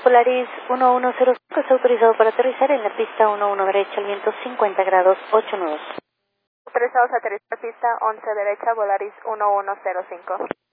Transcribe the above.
Polaris 1105 está autorizado para aterrizar en la pista 11 derecha, al viento 50 grados, 8 nudos. Autorizados a aterrizar pista 11 derecha, Polaris 1105.